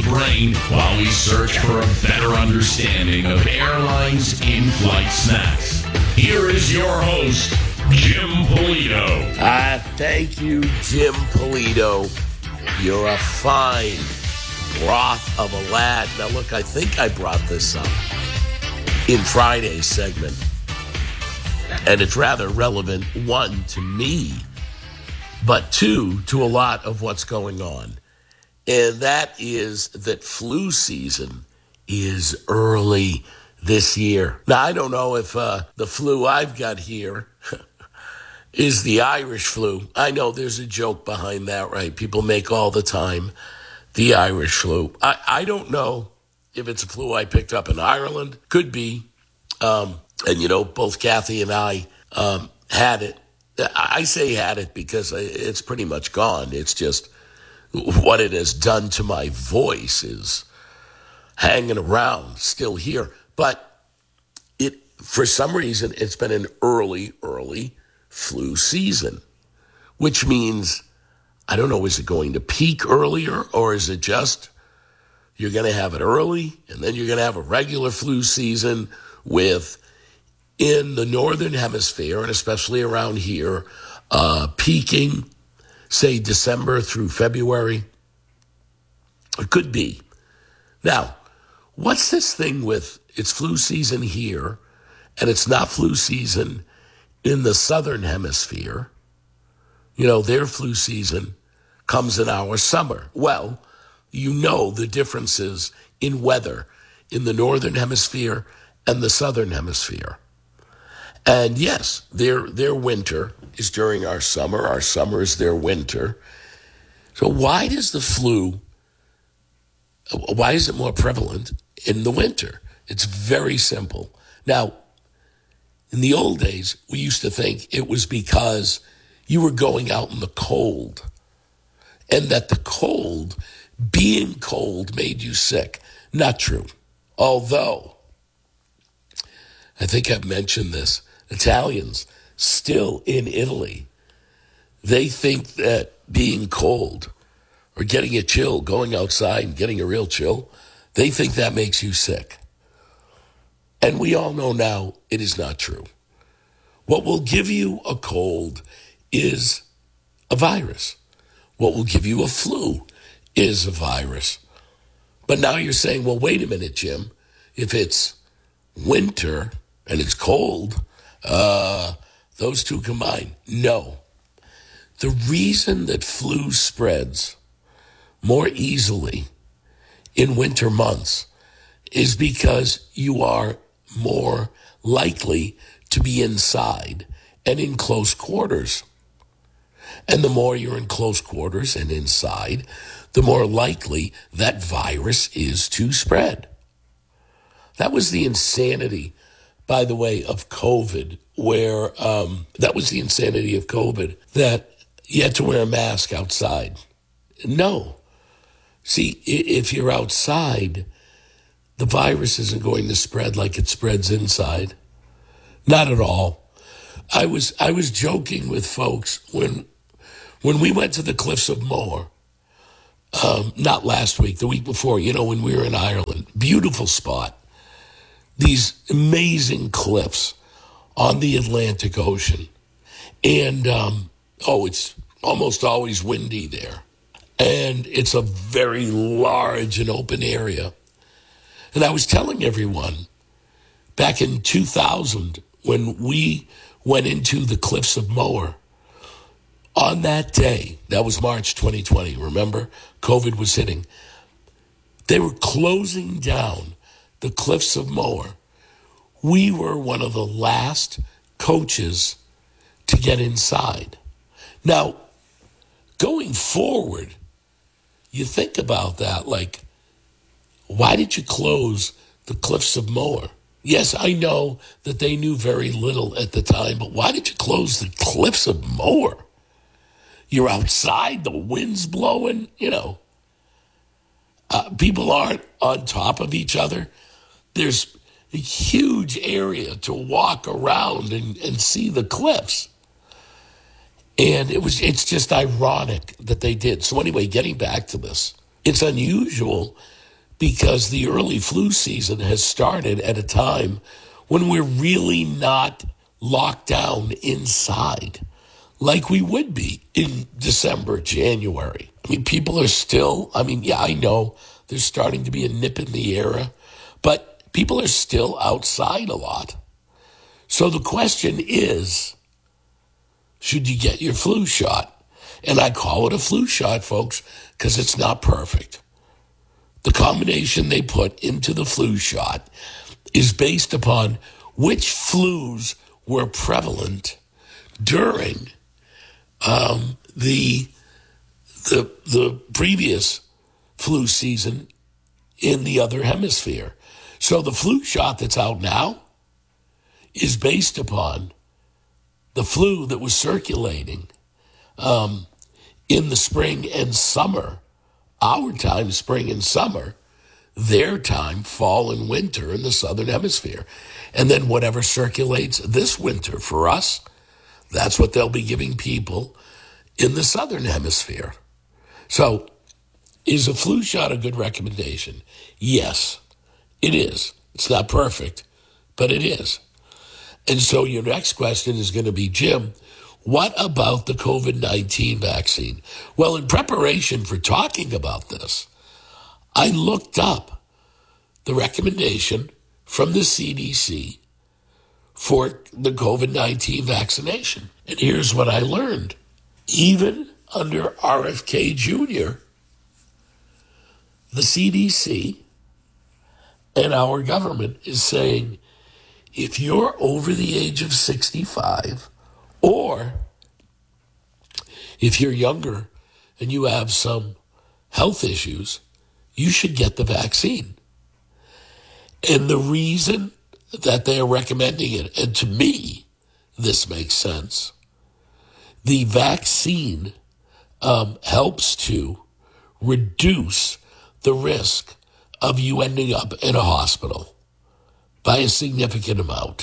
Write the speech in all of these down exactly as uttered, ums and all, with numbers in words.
brain while we search for a better understanding of airlines' in-flight snacks. Here is your host, Jim Polito. Ah, uh, thank you, Jim Polito. You're a fine broth of a lad. Now, look, I think I brought this up in Friday's segment, and it's rather relevant, one, to me, but two, to a lot of what's going on. And that is that flu season is early this year. Now, I don't know if uh, the flu I've got here is the Irish flu. I know there's a joke behind that, right? People make all the time the Irish flu. I, I don't know if it's a flu I picked up in Ireland. Could be. Um, and, you know, both Kathy and I um, had it. I say had it because it's pretty much gone. It's just what it has done to my voice is hanging around, still here. But it, for some reason, it's been an early, early flu season, which means, I don't know, is it going to peak earlier, or is it just you're going to have it early and then you're going to have a regular flu season with, in the northern hemisphere, and especially around here, uh, peaking, say, December through February? It could be. Now, what's this thing with it's flu season here and it's not flu season in the southern hemisphere? You know, their flu season comes in our summer. Well, you know the differences in weather in the northern hemisphere and the southern hemisphere. And yes, their their winter is during our summer. Our summer is their winter. So why does the flu, why is it more prevalent in the winter? It's very simple. Now, in the old days, we used to think it was because you were going out in the cold, and that the cold, being cold, made you sick. Not true. Although, I think I've mentioned this, Italians still in Italy, they think that being cold or getting a chill, going outside and getting a real chill, they think that makes you sick. And we all know now it is not true. What will give you a cold is a virus. What will give you a flu is a virus. But now you're saying, well, wait a minute, Jim. If it's winter and it's cold, uh, those two combined. No. The reason that flu spreads more easily in winter months is because you are more likely to be inside and in close quarters. And the more you're in close quarters and inside, the more likely that virus is to spread. That was the insanity, by the way, of COVID, where um, that was the insanity of COVID, that you had to wear a mask outside. No. See, if you're outside, the virus isn't going to spread like it spreads inside. Not at all. I was I was joking with folks when when we went to the Cliffs of Moher, um, not last week, the week before, you know, when we were in Ireland. Beautiful spot. These amazing cliffs on the Atlantic Ocean. And, um, oh, it's almost always windy there. And it's a very large and open area. And I was telling everyone, back in two thousand, when we went into the Cliffs of Moher, on that day, that was March twenty twenty, remember? COVID was hitting. They were closing down the Cliffs of Moher. We were one of the last coaches to get inside. Now, going forward, you think about that, like, why did you close the Cliffs of Moher? Yes, I know that they knew very little at the time, but why did you close the Cliffs of Moher? You're outside, the wind's blowing, you know. Uh, people aren't on top of each other. There's a huge area to walk around and, and see the cliffs. And it was, it's just ironic that they did. So anyway, getting back to this, it's unusual because the early flu season has started at a time when we're really not locked down inside like we would be in December, January. I mean, people are still, I mean, yeah, I know there's starting to be a nip in the air, but people are still outside a lot. So the question is, should you get your flu shot? And I call it a flu shot, folks, because it's not perfect. The combination they put into the flu shot is based upon which flus were prevalent during um, the, the the previous flu season in the other hemisphere. So the flu shot that's out now is based upon the flu that was circulating um, in the spring and summer. Our time, spring and summer, their time, fall and winter in the southern hemisphere. And then whatever circulates this winter for us, that's what they'll be giving people in the southern hemisphere. So is a flu shot a good recommendation? Yes, it is. It's not perfect, but it is. And so your next question is going to be, Jim, what about the covid nineteen vaccine? Well, in preparation for talking about this, I looked up the recommendation from the C D C for the covid nineteen vaccination. And here's what I learned. Even under R F K Junior, the C D C and our government is saying, if you're over the age of sixty-five, or if you're younger and you have some health issues, you should get the vaccine. And the reason that they are recommending it, and to me, this makes sense, the vaccine um, helps to reduce the risk of you ending up in a hospital by a significant amount.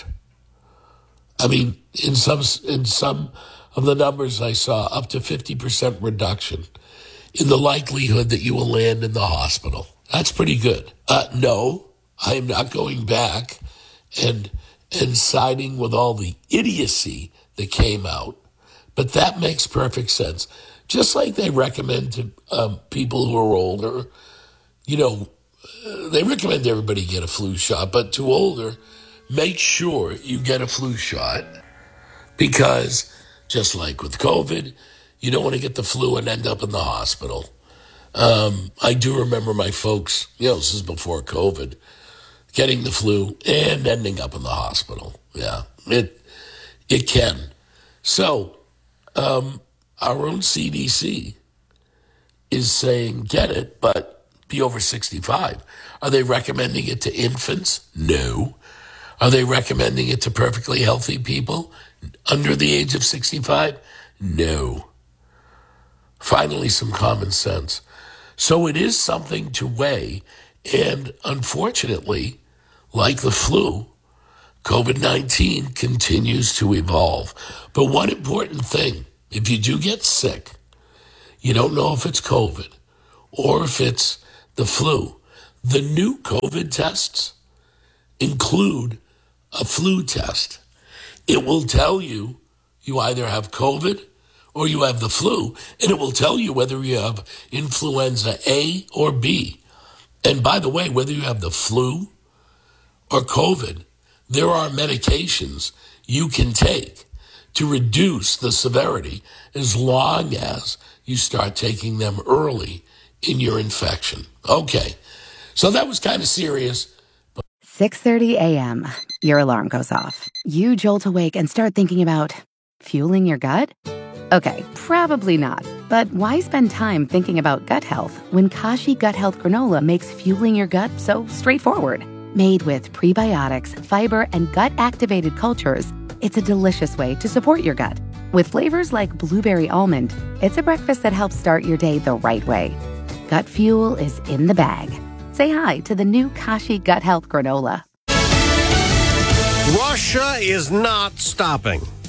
I mean, in some in some of the numbers I saw, up to fifty percent reduction in the likelihood that you will land in the hospital. That's pretty good. Uh, no, I am not going back and and siding with all the idiocy that came out, but that makes perfect sense. Just like they recommend to um, people who are older, you know, they recommend everybody get a flu shot, but to older, make sure you get a flu shot, because just like with COVID, you don't want to get the flu and end up in the hospital. Um, I do remember my folks, you know, this is before COVID, getting the flu and ending up in the hospital. Yeah, it it can. So um, our own C D C is saying get it, but be over sixty-five. Are they recommending it to infants? No. Are they recommending it to perfectly healthy people under the age of sixty-five? No. Finally, some common sense. So it is something to weigh, and unfortunately, like the flu, covid nineteen continues to evolve. But one important thing, if you do get sick, you don't know if it's COVID or if it's the flu, the new COVID tests include a flu test. It will tell you you either have COVID or you have the flu, and it will tell you whether you have influenza A or B. And by the way, whether you have the flu or COVID, there are medications you can take to reduce the severity as long as you start taking them early in your infection. Okay, so that was kind of serious. six thirty a.m., your alarm goes off. You jolt awake and start thinking about fueling your gut? Okay, probably not. But why spend time thinking about gut health when Kashi Gut Health Granola makes fueling your gut so straightforward? Made with prebiotics, fiber, and gut-activated cultures, it's a delicious way to support your gut. With flavors like blueberry almond, it's a breakfast that helps start your day the right way. Gut fuel is in the bag. Say hi to the new Kashi Gut Health Granola. Russia is not stopping.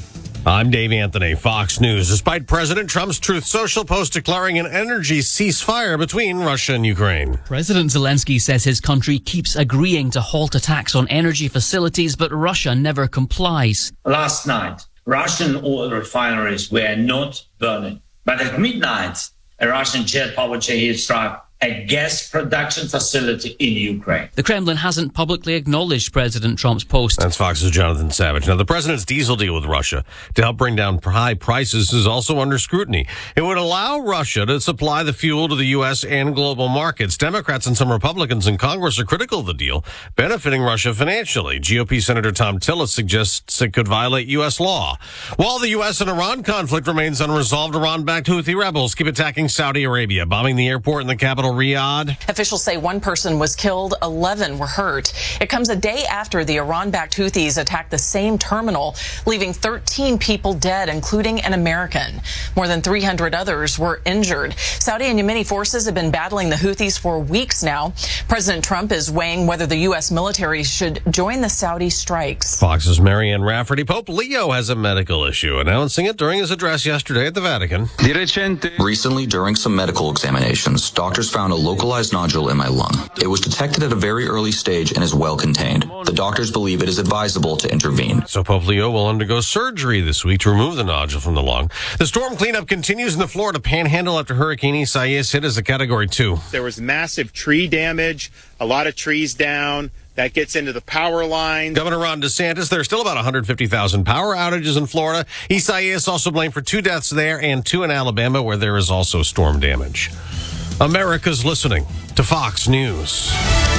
I'm Dave Anthony, Fox News. Despite President Trump's Truth Social post declaring an energy ceasefire between Russia and Ukraine. President Zelensky says his country keeps agreeing to halt attacks on energy facilities, but Russia never complies. Last night, Russian oil refineries were not burning. But at midnight, a Russian jet powered Shahid struck a gas production facility in Ukraine. The Kremlin hasn't publicly acknowledged President Trump's post. That's Fox's Jonathan Savage. Now, the president's diesel deal with Russia to help bring down high prices is also under scrutiny. It would allow Russia to supply the fuel to the U S and global markets. Democrats and some Republicans in Congress are critical of the deal, benefiting Russia financially. G O P Senator Tom Tillis suggests it could violate U S law. While the U S and Iran conflict remains unresolved, Iran-backed Houthi rebels keep attacking Saudi Arabia, bombing the airport in the capital, Riyadh. Officials say one person was killed, eleven were hurt. It comes a day after the Iran-backed Houthis attacked the same terminal, leaving thirteen people dead, including an American. More than three hundred others were injured. Saudi and Yemeni forces have been battling the Houthis for weeks now. President Trump is weighing whether the U S military should join the Saudi strikes. Fox's Marianne Rafferty. Pope Leo has a medical issue, announcing it during his address yesterday at the Vatican. Recently, during some medical examinations, doctors found a localized nodule in my lung. It was detected at a very early stage and is well contained. The doctors believe it is advisable to intervene. So Pope Leo will undergo surgery this week to remove the nodule from the lung. The storm cleanup continues in the Florida Panhandle after Hurricane Isaias hit as a Category two. There was massive tree damage, a lot of trees down. That gets into the power lines. Governor Ron DeSantis, there are still about one hundred fifty thousand power outages in Florida. Isaias also blamed for two deaths there and two in Alabama, where there is also storm damage. America's listening to Fox News.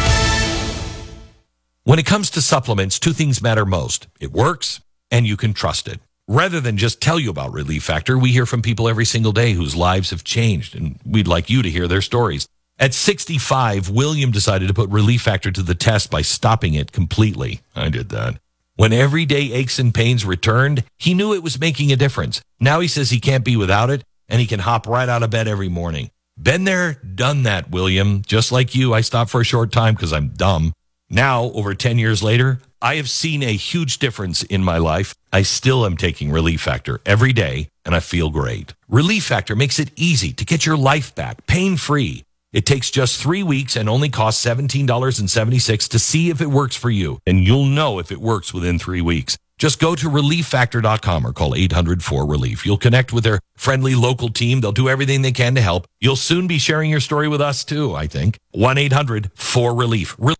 When it comes to supplements, two things matter most. It works, and you can trust it. Rather than just tell you about Relief Factor, we hear from people every single day whose lives have changed, and we'd like you to hear their stories. At sixty-five, William decided to put Relief Factor to the test by stopping it completely. I did that. When everyday aches and pains returned, he knew it was making a difference. Now he says he can't be without it, and he can hop right out of bed every morning. Been there, done that, William. Just like you, I stopped for a short time because I'm dumb. Now, over ten years later, I have seen a huge difference in my life. I still am taking Relief Factor every day, and I feel great. Relief Factor makes it easy to get your life back, pain-free. It takes just three weeks and only costs seventeen dollars and seventy-six cents to see if it works for you, and you'll know if it works within three weeks. Just go to relief factor dot com or call eight hundred four relief. You'll connect with their friendly local team. They'll do everything they can to help. You'll soon be sharing your story with us, too, I think. one eight hundred four relief. Re-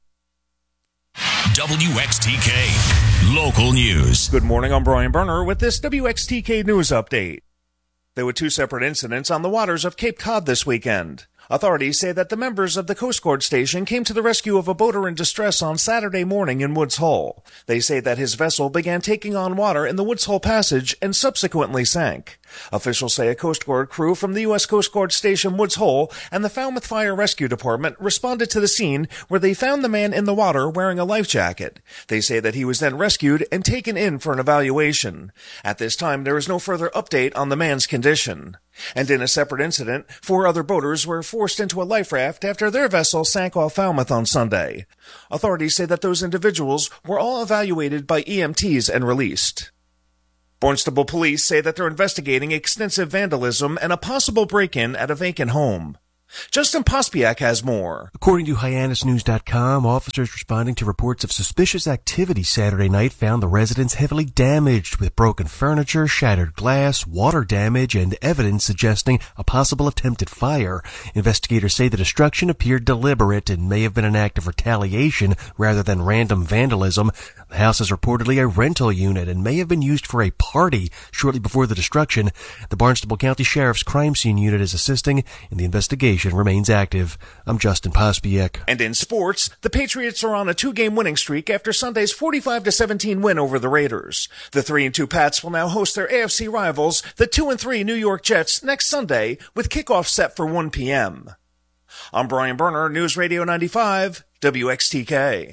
W X T K Local News. Good morning, I'm Brian Berner with this W X T K News Update. There were two separate incidents on the waters of Cape Cod this weekend. Authorities say that the members of the Coast Guard station came to the rescue of a boater in distress on Saturday morning in Woods Hole. They say that his vessel began taking on water in the Woods Hole Passage and subsequently sank. Officials say a Coast Guard crew from the U S Coast Guard Station Woods Hole and the Falmouth Fire Rescue Department responded to the scene where they found the man in the water wearing a life jacket. They say that he was then rescued and taken in for an evaluation. At this time, there is no further update on the man's condition. And in a separate incident, four other boaters were forced into a life raft after their vessel sank off Falmouth on Sunday. Authorities say that those individuals were all evaluated by E M Ts and released. Barnstable police say that they're investigating extensive vandalism and a possible break-in at a vacant home. Justin Pospiak has more. According to Hyannis News dot com, officers responding to reports of suspicious activity Saturday night found the residence heavily damaged with broken furniture, shattered glass, water damage, and evidence suggesting a possible attempted fire. Investigators say the destruction appeared deliberate and may have been an act of retaliation rather than random vandalism. The house is reportedly a rental unit and may have been used for a party shortly before the destruction. The Barnstable County Sheriff's Crime Scene Unit is assisting, and the investigation remains active. I'm Justin Pospiak. And in sports, the Patriots are on a two-game winning streak after Sunday's forty-five to seventeen win over the Raiders. The three and two Pats will now host their A F C rivals, the two and three New York Jets, next Sunday, with kickoff set for one p.m. I'm Brian Berner, News Radio ninety-five, W X T K.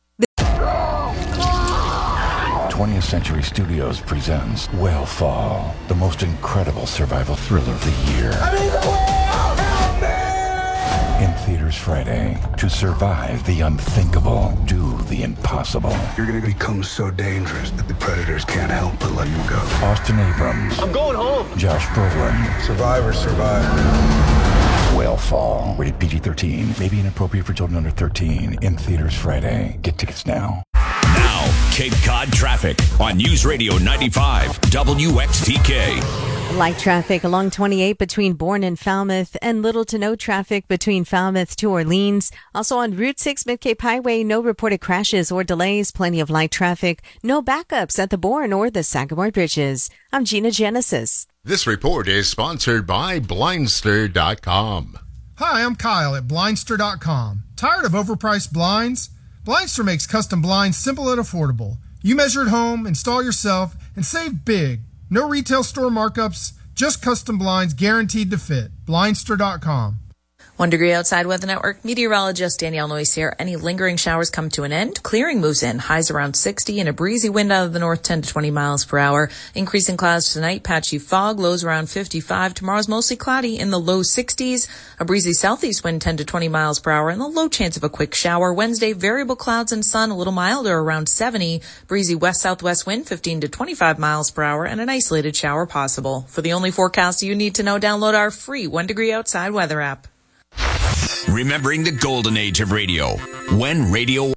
twentieth Century Studios presents Whale Fall, the most incredible survival thriller of the year. In theaters theaters Friday. To survive the unthinkable, do the impossible. You're going to become so dangerous that the predators can't help but let you go. Austin Abrams. I'm going home. Josh Brolin. Survivor, survivor. Whale Fall. Rated P G thirteen. May be inappropriate for children under thirteen. In theaters Friday. Get tickets now. Now, Cape Cod traffic on News Radio ninety-five W X T K. Light traffic along twenty-eight between Bourne and Falmouth, and little to no traffic between Falmouth to Orleans. Also on Route six Mid-Cape Highway, no reported crashes or delays. Plenty of light traffic. No backups at the Bourne or the Sagamore bridges. I'm Gina Genesis. This report is sponsored by Blindster dot com. Hi, I'm Kyle at Blindster dot com. Tired of overpriced blinds? Blindster makes custom blinds simple and affordable. You measure at home, install yourself, and save big. No retail store markups, just custom blinds guaranteed to fit. Blindster dot com. One degree outside Weather Network. Meteorologist Danielle Noyes here. Any lingering showers come to an end. Clearing moves in. Highs around sixty and a breezy wind out of the north, ten to twenty miles per hour. Increasing clouds tonight. Patchy fog. Lows around fifty-five. Tomorrow's mostly cloudy in the low sixties. A breezy southeast wind, ten to twenty miles per hour, and the low chance of a quick shower. Wednesday, variable clouds and sun, a little milder, around seventy. Breezy west-southwest wind, fifteen to twenty-five miles per hour, and an isolated shower possible. For the only forecast you need to know, download our free One Degree Outside weather app. Remembering the golden age of radio, when radio...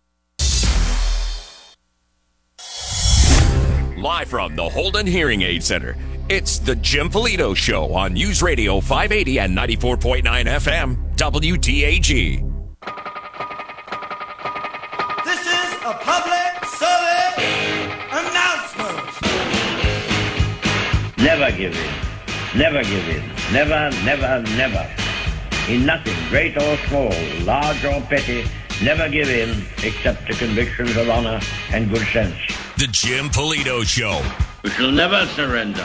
Live from the Holden Hearing Aid Center, it's the Jim Polito Show on News Radio five eighty and ninety-four point nine F M, W D A G. This is a public service announcement. Never give in. Never give in. Never, never, never. In nothing, great or small, large or petty, never give in except to convictions of honor and good sense. The Jim Polito Show. We shall never surrender.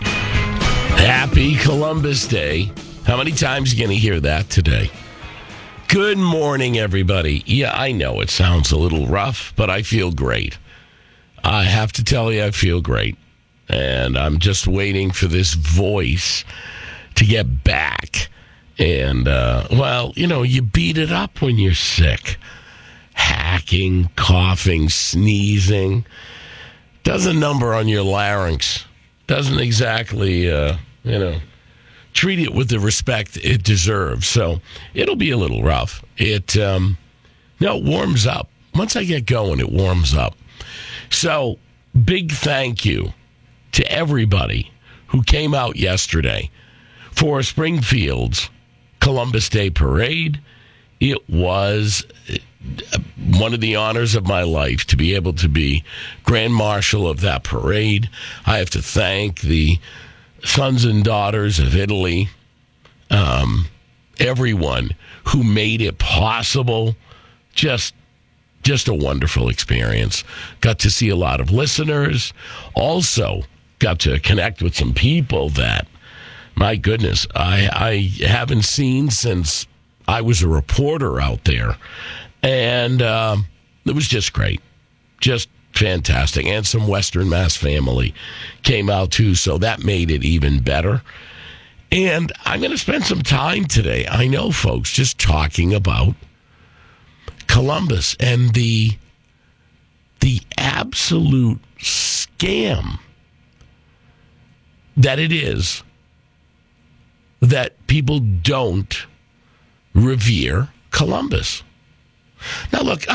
Happy Columbus Day. How many times are you going to hear that today? Good morning, everybody. Yeah, I know it sounds a little rough, but I feel great. I have to tell you, I feel great. And I'm just waiting for this voice to get back. And, uh, well, you know, you beat it up when you're sick. Hacking, coughing, sneezing. Does a number on your larynx. Doesn't exactly, uh, you know, treat it with the respect it deserves. So it'll be a little rough. It, um, no, it warms up. Once I get going, it warms up. So big thank you to everybody who came out yesterday for Springfield's Columbus Day Parade. It was one of the honors of my life to be able to be Grand Marshal of that parade. I have to thank the sons and daughters of Italy, um, everyone who made it possible. Just, just a wonderful experience. Got to see a lot of listeners. Also got to connect with some people that, my goodness, I, I haven't seen since I was a reporter out there. And um, it was just great. Just fantastic. And some Western Mass family came out too, so that made it even better. And I'm going to spend some time today, I know, folks, just talking about Columbus and the the absolute scam that it is that people don't revere Columbus. Now, look,